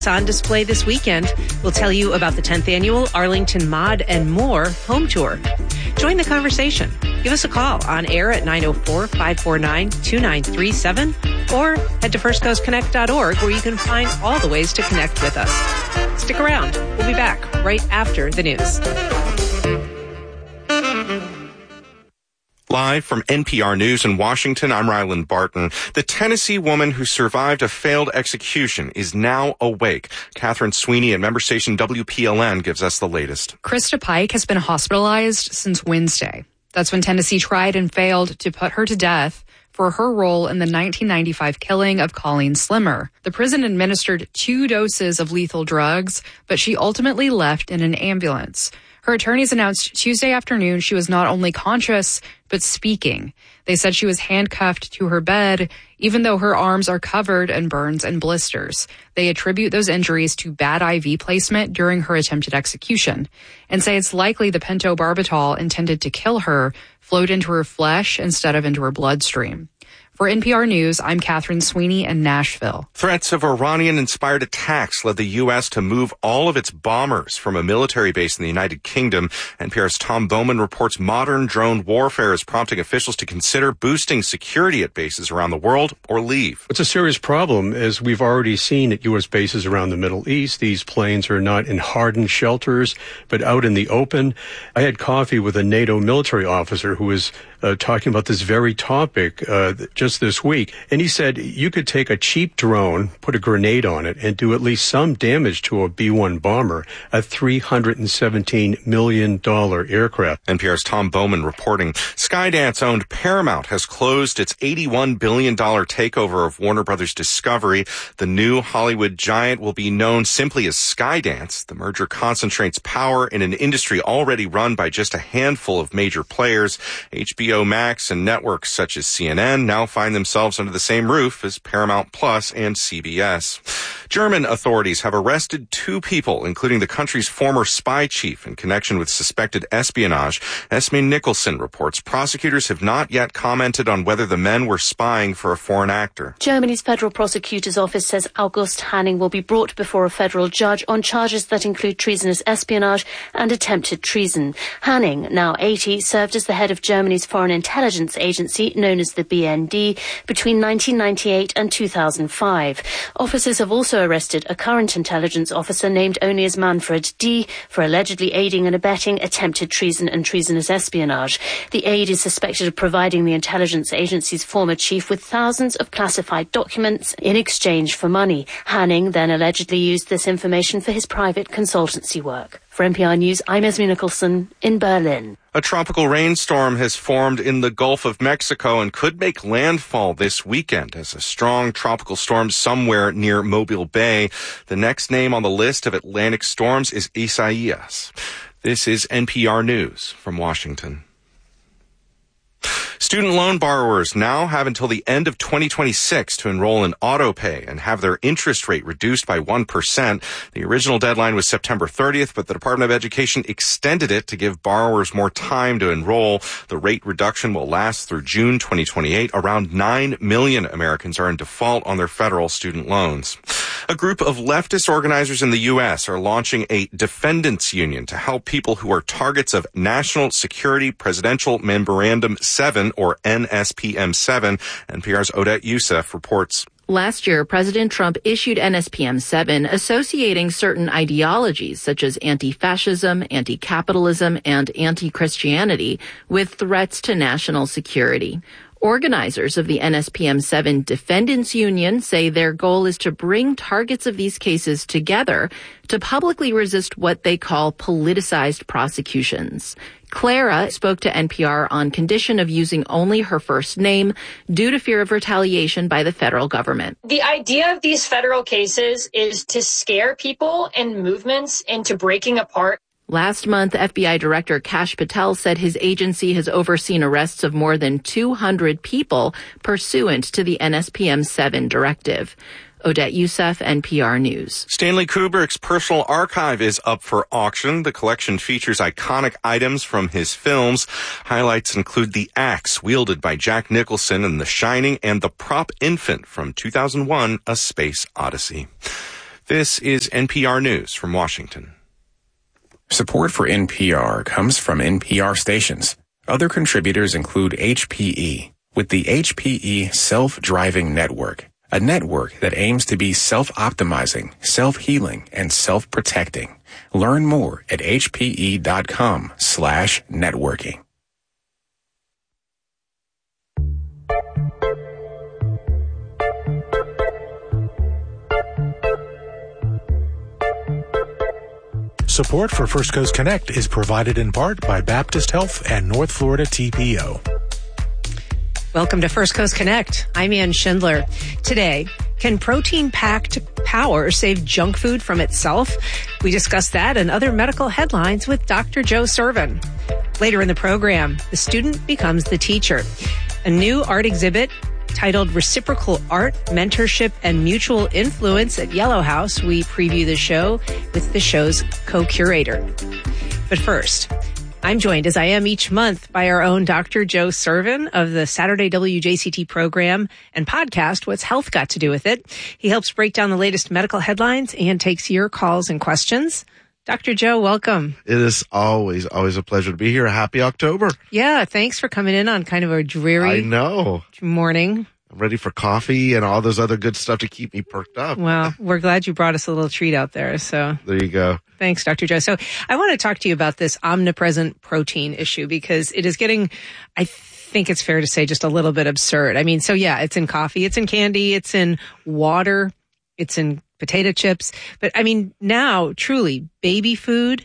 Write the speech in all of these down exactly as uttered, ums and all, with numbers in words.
On display this weekend. We'll tell you about the tenth annual Arlington Mod and More home tour. Join the conversation. Give us a call on air at nine oh four, five four nine, two nine three seven or head to first coast connect dot org where you can find all the ways to connect with us. Stick around. We'll be back right after the news. Live from N P R News in Washington, I'm Ryland Barton. The Tennessee woman who survived a failed execution is now awake. Catherine Sweeney at member station W P L N gives us the latest. Krista Pike has been hospitalized since Wednesday. That's when Tennessee tried and failed to put her to death for her role in the nineteen ninety-five killing of Colleen Slimmer. The prison administered two doses of lethal drugs, but she ultimately left in an ambulance. Her attorneys announced Tuesday afternoon she was not only conscious, but speaking. They said she was handcuffed to her bed, even though her arms are covered in burns and blisters. They attribute those injuries to bad I V placement during her attempted execution and say it's likely the pentobarbital intended to kill her flowed into her flesh instead of into her bloodstream. For N P R News, I'm Catherine Sweeney in Nashville. Threats of Iranian-inspired attacks led the U S to move all of its bombers from a military base in the United Kingdom. N P R's Tom Bowman reports modern drone warfare is prompting officials to consider boosting security at bases around the world or leave. It's a serious problem, as we've already seen at U S bases around the Middle East. These planes are not in hardened shelters, but out in the open. I had coffee with a NATO military officer who was uh, talking about this very topic uh, just this week. And he said you could take a cheap drone, put a grenade on it, and do at least some damage to a B one bomber, a three hundred seventeen million dollars aircraft. N P R's Tom Bowman reporting. Skydance-owned Paramount has closed its eighty-one billion dollars takeover of Warner Brothers Discovery. The new Hollywood giant will be known simply as Skydance. The merger concentrates power in an industry already run by just a handful of major players. H B O Max and networks such as C N N now find themselves under the same roof as Paramount Plus and C B S. German authorities have arrested two people, including the country's former spy chief, in connection with suspected espionage. Esme Nicholson reports prosecutors have not yet commented on whether the men were spying for a foreign actor. Germany's Federal Prosecutor's Office says August Hanning will be brought before a federal judge on charges that include treasonous espionage and attempted treason. Hanning, now eighty, served as the head of Germany's Foreign Intelligence Agency, known as the B N D, between nineteen ninety-eight and two thousand five. Officers have also arrested a current intelligence officer named only as Manfred D. for allegedly aiding and abetting attempted treason and treasonous espionage. The aide is suspected of providing the intelligence agency's former chief with thousands of classified documents in exchange for money. Hanning then allegedly used this information for his private consultancy work. For N P R News, I'm Esme Nicholson in Berlin. A tropical rainstorm has formed in the Gulf of Mexico and could make landfall this weekend as a strong tropical storm somewhere near Mobile Bay. The next name on the list of Atlantic storms is Isaias. This is N P R News from Washington. Student loan borrowers now have until the end of twenty twenty-six to enroll in AutoPay and have their interest rate reduced by one percent. The original deadline was September thirtieth, but the Department of Education extended it to give borrowers more time to enroll. The rate reduction will last through June twenty twenty-eight. Around nine million Americans are in default on their federal student loans. A group of leftist organizers in the U S are launching a defendants union to help people who are targets of National Security Presidential Memorandum seven, or N S P M seven. N P R's Odette Youssef reports. Last year, President Trump issued N S P M seven associating certain ideologies such as anti-fascism, anti-capitalism, and anti-Christianity with threats to national security. Organizers of the N S P M seven Defendants Union say their goal is to bring targets of these cases together to publicly resist what they call politicized prosecutions. Clara spoke to N P R on condition of using only her first name due to fear of retaliation by the federal government. The idea of these federal cases is to scare people and movements into breaking apart. Last month, F B I Director Kash Patel said his agency has overseen arrests of more than two hundred people pursuant to the N S P M seven directive. Odette Youssef, N P R News. Stanley Kubrick's personal archive is up for auction. The collection features iconic items from his films. Highlights include the axe wielded by Jack Nicholson in The Shining and the prop infant from two thousand one, A Space Odyssey. This is N P R News from Washington. Support for N P R comes from N P R stations. Other contributors include H P E, with the H P E Self-Driving Network, a network that aims to be self-optimizing, self-healing, and self-protecting. Learn more at hpe.com slash networking. Support for First Coast Connect is provided in part by Baptist Health and North Florida T P O. Welcome to First Coast Connect. I'm Ann Schindler. Today, can protein-packed power save junk food from itself? We discuss that and other medical headlines with Doctor Joe Servin. Later in the program, the student becomes the teacher. A new art exhibit titled Reciprocal Art, Mentorship, and Mutual Influence at Yellow House. We preview the show with the show's co-curator. But first, I'm joined, as I am each month, by our own Doctor Joe Servin of the Saturday W J C T program and podcast, What's Health Got to Do with It? He helps break down the latest medical headlines and takes your calls and questions. Doctor Joe, welcome. It is always, always a pleasure to be here. Happy October. Yeah, thanks for coming in on kind of a dreary I know. morning. I'm ready for coffee and all those other good stuff to keep me perked up. Well, we're glad you brought us a little treat out there. So there you go. Thanks, Doctor Joe. So I want to talk to you about this omnipresent protein issue because it is getting, I think it's fair to say, just a little bit absurd. I mean, so yeah, it's in coffee, it's in candy, it's in water, it's in potato chips. But I mean, now truly baby food,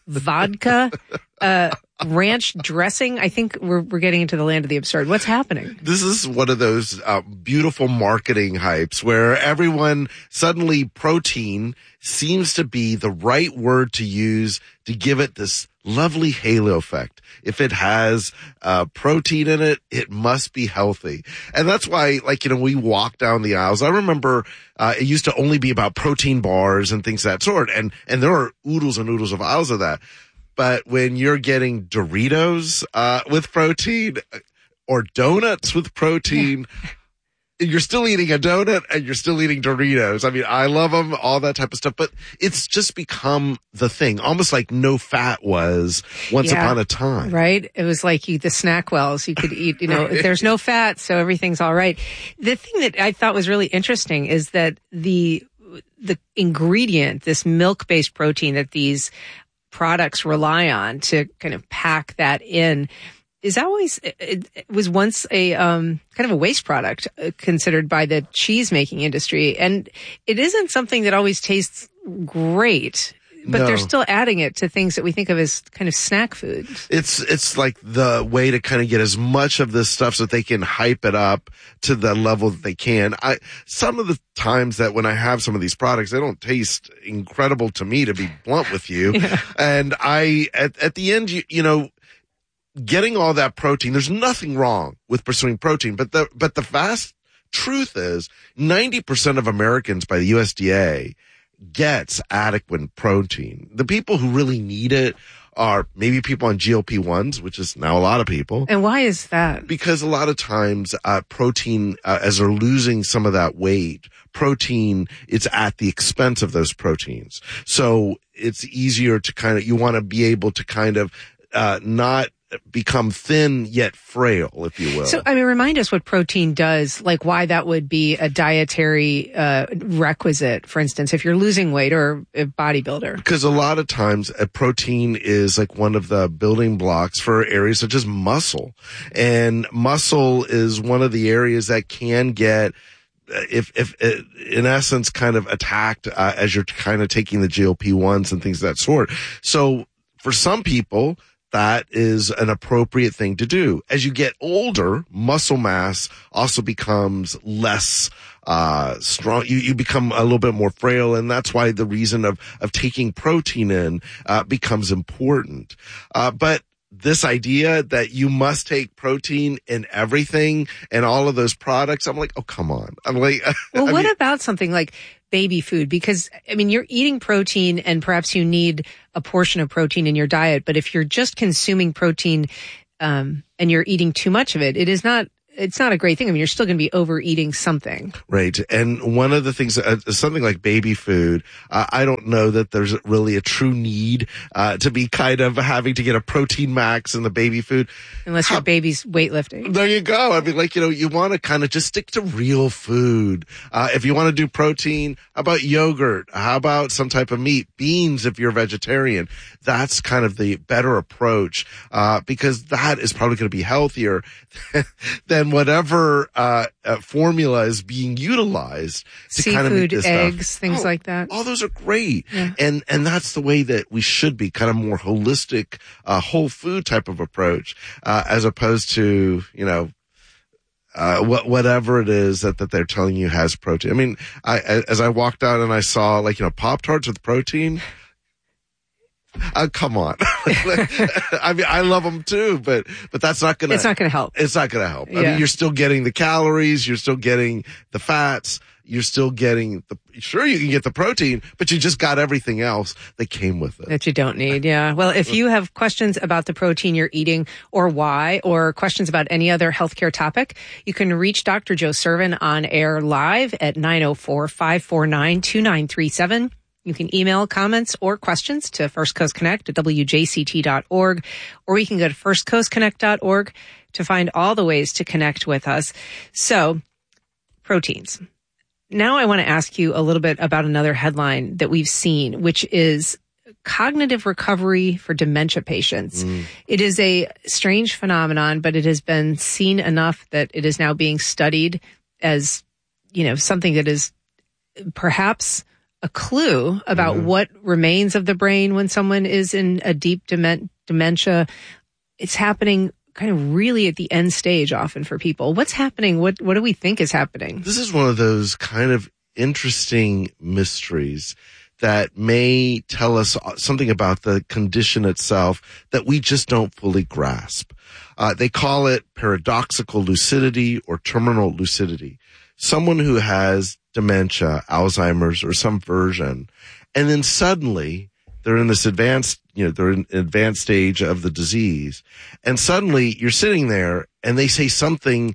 vodka, uh, ranch dressing. I think we're we're getting into the land of the absurd. What's happening? This is one of those uh, beautiful marketing hypes where everyone suddenly protein seems to be the right word to use to give it this lovely halo effect. If it has uh, protein in it, it must be healthy. And that's why, like, you know, we walk down the aisles. I remember uh, it used to only be about protein bars and things of that sort. And, and there are oodles and oodles of aisles of that. But when you're getting Doritos uh, with protein or donuts with protein, you're still eating a donut and you're still eating Doritos. I mean, I love them, all that type of stuff, but it's just become the thing, almost like no fat was once yeah, upon a time. Right? It was like you, the snack wells. You could eat, you know, right. There's no fat, so everything's all right. The thing that I thought was really interesting is that the the ingredient, this milk-based protein that these products rely on to kind of pack that in is always, it, it was once a um, kind of a waste product uh, considered by the cheese making industry. And it isn't something that always tastes great, but no. They're still adding it to things that we think of as kind of snack foods. It's, it's like the way to kind of get as much of this stuff so that they can hype it up to the level that they can. I, some of the times that when I have some of these products, they don't taste incredible to me, to be blunt with you. Yeah. And I, at, at the end, you, you know, getting all that protein, there's nothing wrong with pursuing protein, but the, but the vast truth is ninety percent of Americans by the U S D A gets adequate protein. The people who really need it are maybe people on G L P ones, which is now a lot of people. And why is that? Because a lot of times, uh, protein, uh, as they're losing some of that weight, protein, it's at the expense of those proteins. So it's easier to kind of, you want to be able to kind of, uh, not become thin yet frail, if you will. So, I mean, remind us what protein does, like why that would be a dietary uh, requisite, for instance, if you're losing weight or a bodybuilder. Because a lot of times a protein is like one of the building blocks for areas such as muscle. And muscle is one of the areas that can get If, if, in essence, kind of attacked uh, as you're kind of taking the G L P ones and things of that sort. So for some people, that is an appropriate thing to do. As you get older, muscle mass also becomes less uh strong. You, you become a little bit more frail, and that's why the reason of, of taking protein in uh becomes important. Uh but this idea that you must take protein in everything and all of those products, I'm like, oh, come on. I'm like, well, I what mean, about something like baby food? Because, I mean, you're eating protein and perhaps you need a portion of protein in your diet. But if you're just consuming protein, um, and you're eating too much of it, it is not it's not a great thing. I mean, you're still going to be overeating something. Right. And one of the things, uh, something like baby food, uh, I don't know that there's really a true need uh, to be kind of having to get a protein max in the baby food. Unless your baby's weightlifting. There you go. I mean, like, you know, you want to kind of just stick to real food. Uh, if you want to do protein, how about yogurt? How about some type of meat? Beans if you're vegetarian. That's kind of the better approach, uh, because that is probably going to be healthier than whatever uh, uh, formula is being utilized to Seafood, kind of make this eggs, stuff. things oh, like that. All those are great. Yeah. And and that's the way that we should be, kind of more holistic, uh, whole food type of approach, uh, as opposed to, you know, Uh, what, whatever it is that, that they're telling you has protein. I mean, I, as I walked out and I saw, like, you know, Pop-Tarts with protein. Uh, come on. I mean, I love them too, but, but that's not gonna, It's not going to help. It's not gonna help. Yeah. I mean, you're still getting the calories, you're still getting the fats, you're still getting the, sure you can get the protein, but you just got everything else that came with it. That you don't need, yeah. Well, if you have questions about the protein you're eating or why, or questions about any other healthcare topic, you can reach Doctor Joe Servin on air live at nine oh four, five four nine, two nine three seven. You can email comments or questions to First Coast Connect at W J C T dot org, or you can go to first coast connect dot org to find all the ways to connect with us. So, proteins. Now I want to ask you a little bit about another headline that we've seen, which is cognitive recovery for dementia patients. Mm. It is a strange phenomenon, but it has been seen enough that it is now being studied as, you know, something that is perhaps a clue about mm. what remains of the brain when someone is in a deep dement- dementia. It's happening kind of really at the end stage often for people. What's happening? What what do we think is happening? This is one of those kind of interesting mysteries that may tell us something about the condition itself that we just don't fully grasp. Uh, they call it paradoxical lucidity or terminal lucidity. Someone who has dementia, Alzheimer's, or some version, and then suddenly they're in this advanced, you know, they're in an advanced stage of the disease. And suddenly you're sitting there and they say something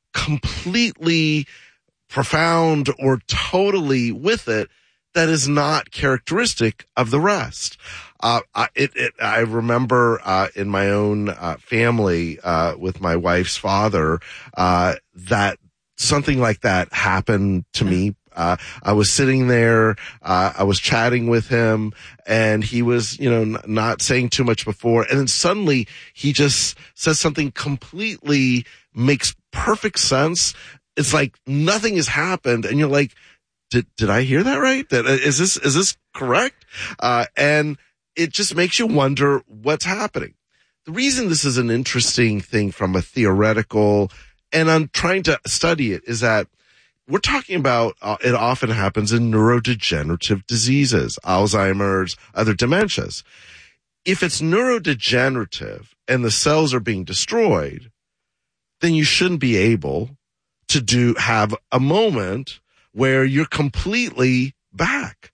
completely profound or totally with it that is not characteristic of the rest. Uh, I, it, it, I remember, uh, in my own, uh, family, uh, with my wife's father, uh, that something like that happened to me. Uh, I was sitting there, uh, I was chatting with him, and he was, you know, n- not saying too much before, and then suddenly he just says something completely makes perfect sense. It's like nothing has happened, and you're like, did, did I hear that right? That, is this, is this correct? Uh, and it just makes you wonder what's happening. The reason this is an interesting thing from a theoretical, and I'm trying to study it, is that we're talking about, uh, it often happens in neurodegenerative diseases, Alzheimer's, other dementias. If it's neurodegenerative and the cells are being destroyed, then you shouldn't be able to do, have a moment where you're completely back.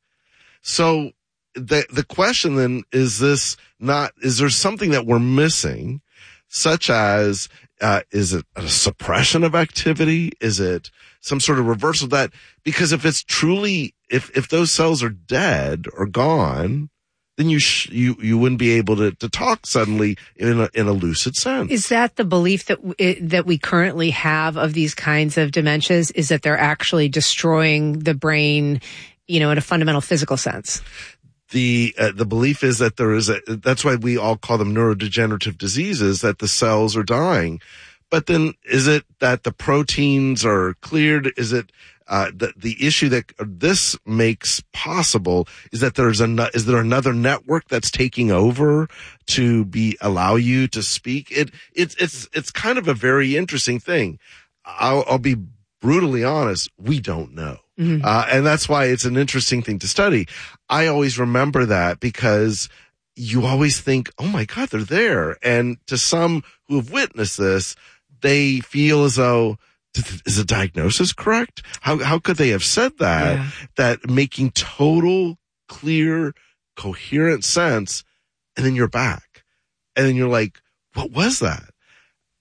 So the, the question then is this not, is there something that we're missing, such as, uh, is it a suppression of activity? Is it some sort of reversal of that? Because if it's truly, if, if those cells are dead or gone, then you, sh- you, you wouldn't be able to, to talk suddenly in a, in a lucid sense. Is that the belief that, w- that we currently have of these kinds of dementias, is that they're actually destroying the brain, you know, in a fundamental physical sense? The, uh, the belief is that there is a, that's why we all call them neurodegenerative diseases, that the cells are dying. But then is it that the proteins are cleared? Is it, uh, the, the issue that this makes possible is that there's a, is there another network that's taking over to be, allow you to speak? It, it's, it's, it's kind of a very interesting thing. I'll, I'll be brutally honest. We don't know. Mm-hmm. Uh, and that's why it's an interesting thing to study. I always remember that because you always think, oh my God, they're there. And to some who have witnessed this, they feel as though, is the diagnosis correct? How, how could they have said that? Yeah. That making total, clear, coherent sense. And then you're back. And then you're like, what was that?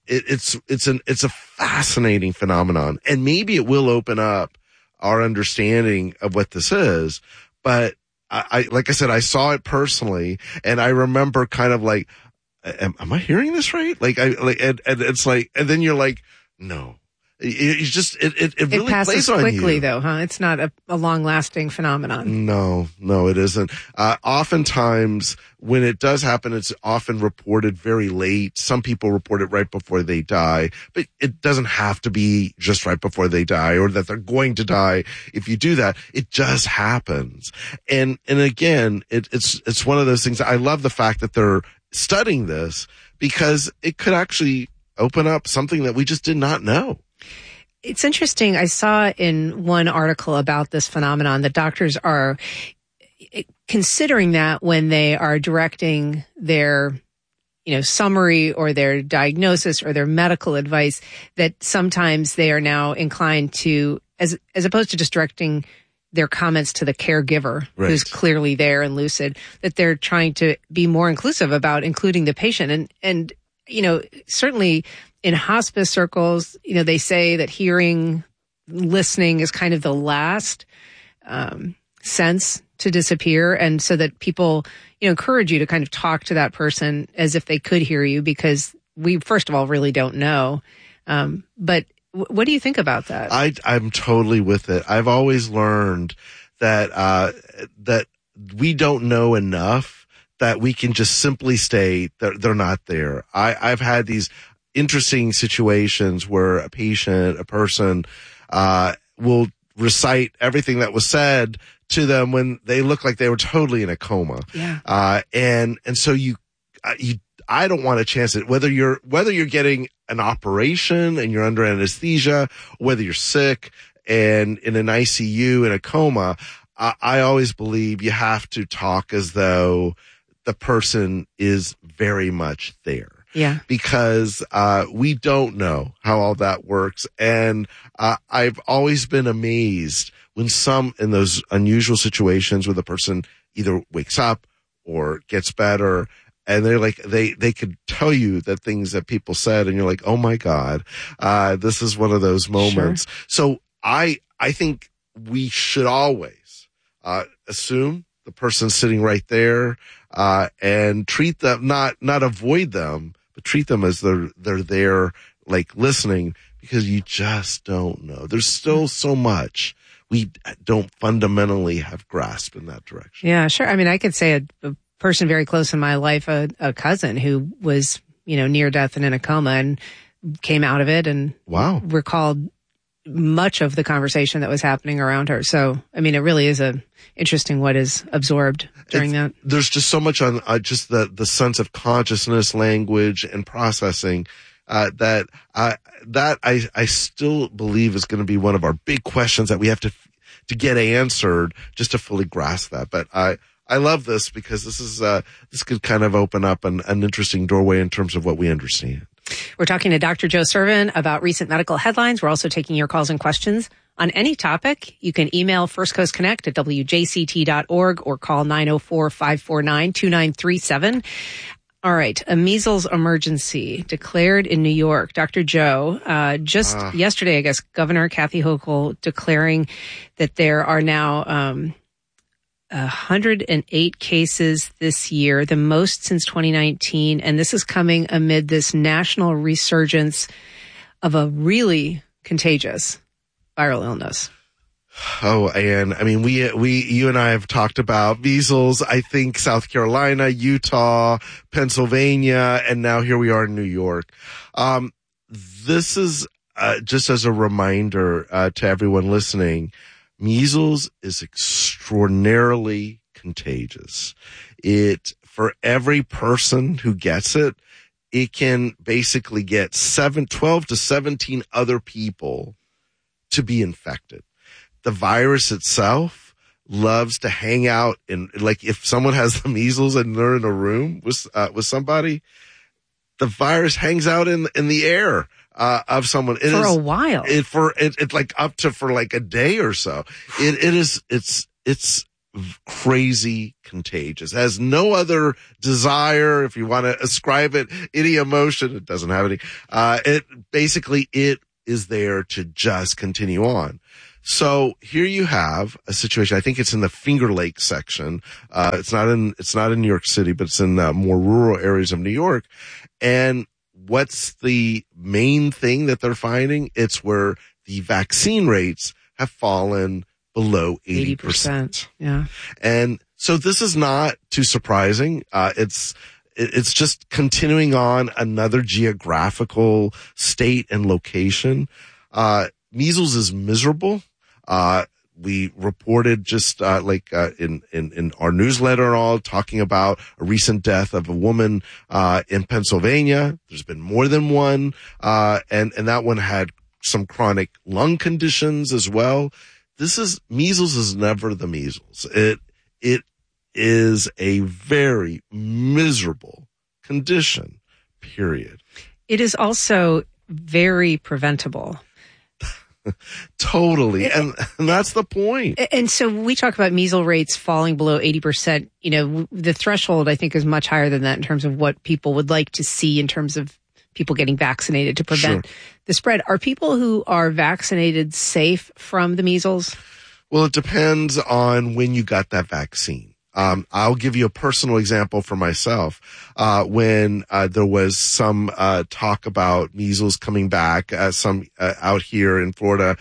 it, it's, it's an, it's a fascinating phenomenon, and maybe it will open up our understanding of what this is. But I, I like I said, I saw it personally, and I remember kind of like, am, am I hearing this right? Like, I, like, and, and it's like, and then you're like, no. It's just, it, it, it really it passes plays on quickly, you. though, huh? It's not a, a long-lasting phenomenon. No, no, it isn't. Uh, oftentimes, when it does happen, it's often reported very late. Some people report it right before they die, but it doesn't have to be just right before they die or that they're going to die. If you do that, it just happens. And, and again, it, it's, it's one of those things. I love the fact that they're studying this because it could actually open up something that we just did not know. It's interesting. I saw in one article about this phenomenon that doctors are considering that when they are directing their, you know, summary or their diagnosis or their medical advice, that sometimes they are now inclined to, as as opposed to just directing their comments to the caregiver, right, who's clearly there and lucid, that they're trying to be more inclusive about including the patient. And, and, you know, certainly in hospice circles, you know, they say that hearing, listening is kind of the last um, sense to disappear. And so that people, you know, encourage you to kind of talk to that person as if they could hear you, because we, first of all, really don't know. Um, but w- what do you think about that? I, I'm totally with it. I've always learned that, uh, that we don't know enough that we can just simply state that they're not there. I, I've had these interesting situations where a patient, a person, uh, will recite everything that was said to them when they look like they were totally in a coma. Yeah. Uh, and, and so you, uh, you, I don't want to chance it. Whether you're, whether you're getting an operation and you're under anesthesia, whether you're sick and in an I C U in a coma, I, I always believe you have to talk as though the person is very much there. Yeah. Because, uh, we don't know how all that works. And, uh, I've always been amazed when some, in those unusual situations where the person either wakes up or gets better and they're like, they, they could tell you that things that people said and you're like, oh my God, uh, this is one of those moments. Sure. So I, I think we should always, uh, assume the person's sitting right there, uh, and treat them, not, not avoid them, but treat them as they're, they're there, like listening, because you just don't know. There's still so much we don't fundamentally have grasp in that direction. Yeah, sure. I mean, I could say a, a person very close in my life, a, a cousin who was, you know, near death and in a coma and came out of it and wow, recalled much of the conversation that was happening around her. So, I mean, it really is a interesting what is absorbed during it's, that. There's just so much on uh, just the, the sense of consciousness, language, and processing, uh, that, uh, that I, I still believe is going to be one of our big questions that we have to, to get answered just to fully grasp that. But I, I love this because this is, uh, this could kind of open up an, an interesting doorway in terms of what we understand. We're talking to Doctor Joe Sirven about recent medical headlines. We're also taking your calls and questions on any topic. You can email First Coast Connect at W J C T dot org or call nine oh four, five four nine, two nine three seven. All right. A measles emergency declared in New York. Doctor Joe, uh, just uh. yesterday, I guess, Governor Kathy Hochul declaring that there are now, um, one hundred eight cases this year, the most since twenty nineteen. And this is coming amid this national resurgence of a really contagious viral illness. Oh, and I mean, we, we, you and I have talked about measles, I think South Carolina, Utah, Pennsylvania, and now here we are in New York. Um, this is, uh, just as a reminder, uh, to everyone listening, measles is extraordinarily contagious. It, for every person who gets it, it can basically get seven, twelve to seventeen other people to be infected. The virus itself loves to hang out in, like, if someone has the measles and they're in a room with, uh, with somebody, the virus hangs out in, in the air. Uh, of someone it for is, a while, it for it, it like up to for like a day or so. It it is it's it's crazy contagious. It has no other desire. If you want to ascribe it any emotion, it doesn't have any. Uh, it basically, it is there to just continue on. So here you have a situation. I think it's in the Finger Lakes section. Uh, it's not in, it's not in New York City, but it's in uh, more rural areas of New York. And what's the main thing that they're finding? It's where the vaccine rates have fallen below eighty percent. Yeah. And so this is not too surprising. Uh, it's, it's just continuing on another geographical state and location. Uh, measles is miserable. Uh, we reported just, uh, like, uh, in, in, in our newsletter and all, talking about a recent death of a woman, uh, in Pennsylvania. There's been more than one. Uh, and, and that one had some chronic lung conditions as well. This is, measles is never the measles. It, it is a very miserable condition, period. It is also very preventable. Totally. And, and that's the point. And so we talk about measles rates falling below eighty percent. You know, the threshold, I think, is much higher than that in terms of what people would like to see in terms of people getting vaccinated to prevent Sure. the spread. Are people who are vaccinated safe from the measles? Well, it depends on when you got that vaccine. Um, I'll give you a personal example for myself. Uh, when, uh, there was some, uh, talk about measles coming back, uh, some, uh, out here in Florida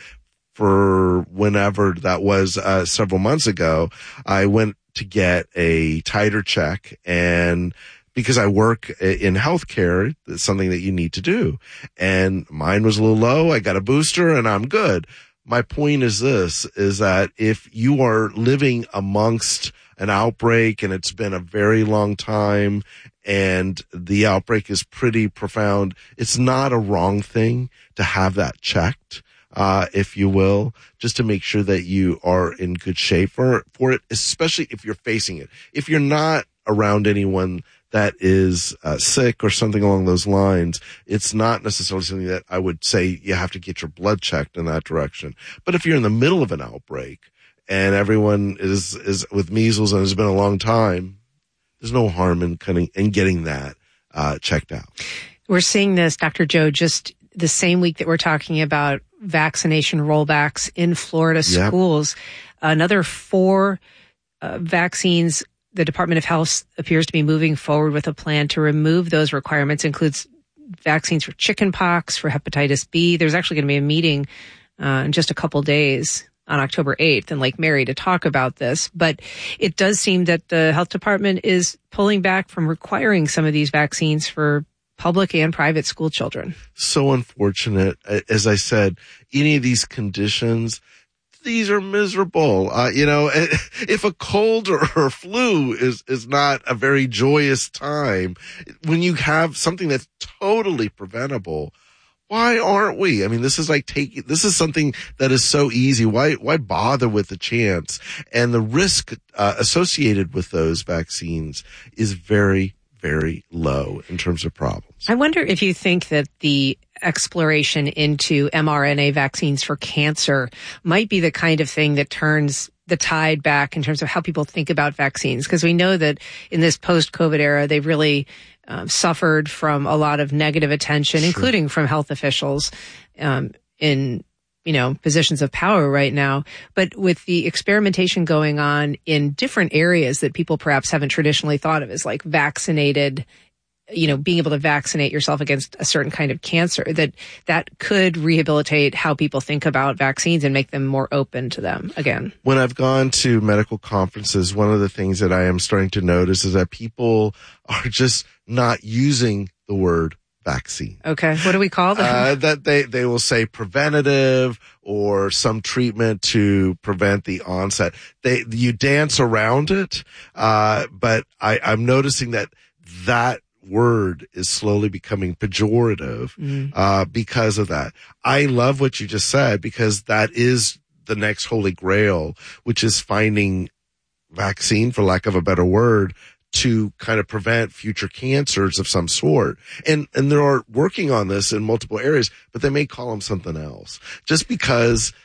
for whenever that was, uh, several months ago, I went to get a titer check, and because I work in healthcare, it's something that you need to do. And mine was a little low. I got a booster and I'm good. My point is this, is that if you are living amongst an outbreak and it's been a very long time and the outbreak is pretty profound, it's not a wrong thing to have that checked, uh, if you will, just to make sure that you are in good shape for, for it, especially if you're facing it. If you're not around anyone that is uh, sick or something along those lines, it's not necessarily something that I would say you have to get your blood checked in that direction. But if you're in the middle of an outbreak and everyone is, is with measles and it's been a long time, there's no harm in kind of, in getting that uh, checked out. We're seeing this, Doctor Joe, just the same week that we're talking about vaccination rollbacks in Florida Yep. schools. Another four uh, vaccines. The Department of Health appears to be moving forward with a plan to remove those requirements. Includes vaccines for chickenpox, for hepatitis B. There's actually going to be a meeting uh, in just a couple days on October eighth in Lake Mary to talk about this. But it does seem that the health department is pulling back from requiring some of these vaccines for public and private school children. So unfortunate. As I said, any of these conditions, these are miserable. Uh, you know, if a cold or, or flu is, is not a very joyous time, when you have something that's totally preventable, why aren't we? I mean, this is like taking, this is something that is so easy. Why, why bother with the chance? And the risk uh, associated with those vaccines is very, very low in terms of problems. I wonder if you think that the exploration into mRNA vaccines for cancer might be the kind of thing that turns the tide back in terms of how people think about vaccines. Because we know that in this post-COVID era, they've really um, suffered from a lot of negative attention, sure. including from health officials um, in you know, positions of power right now. But with the experimentation going on in different areas that people perhaps haven't traditionally thought of as like vaccinated, you know, being able to vaccinate yourself against a certain kind of cancer, that that could rehabilitate how people think about vaccines and make them more open to them again. When I've gone to medical conferences, one of the things that I am starting to notice is that people are just not using the word vaccine. Okay. What do we call them? Uh, that they, they will say preventative or some treatment to prevent the onset. They, you dance around it. Uh, but I, I'm noticing that that word is slowly becoming pejorative, mm. uh, because of that. I love what you just said, because that is the next holy grail, which is finding vaccine, for lack of a better word, to kind of prevent future cancers of some sort. And, and they are working on this in multiple areas, but they may call them something else just because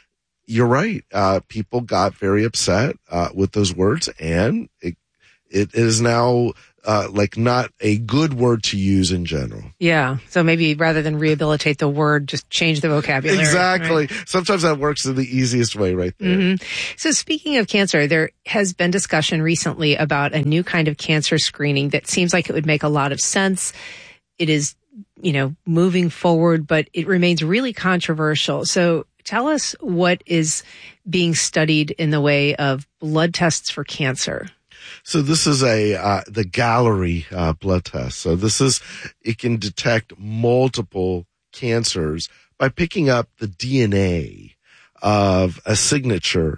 you're right. Uh, people got very upset, uh, with those words, and it, it is now, uh, like not a good word to use in general. Yeah. So maybe rather than rehabilitate the word, just change the vocabulary. Exactly. Right? Sometimes that works in the easiest way right there. Mm-hmm. So speaking of cancer, there has been discussion recently about a new kind of cancer screening that seems like it would make a lot of sense. It is, you know, moving forward, but it remains really controversial. So tell us what is being studied in the way of blood tests for cancer. So this is a, uh, the Galleri, uh, blood test. So this is, it can detect multiple cancers by picking up the D N A of a signature